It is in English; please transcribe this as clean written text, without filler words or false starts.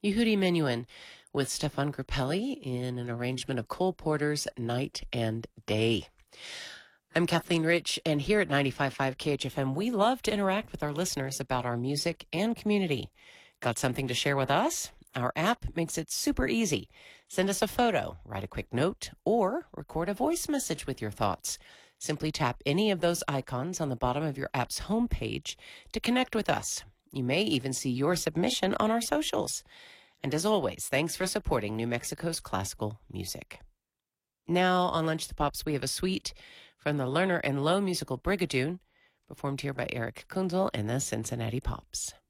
Yehudi Menuhin with Stefan Grappelli in an arrangement of Cole Porter's Night and Day. I'm Kathleen Rich, and here at 95.5 KHFM, we love to interact with our listeners about our music and community. Got something to share with us? Our app makes it super easy. Send us a photo, write a quick note, or record a voice message with your thoughts. Simply tap any of those icons on the bottom of your app's homepage to connect with us. You may even see your submission on our socials. And as always, thanks for supporting New Mexico's classical music. Now on Lunch the Pops, we have a suite from the Lerner and Lowe musical Brigadoon, performed here by Eric Kunzel and the Cincinnati Pops.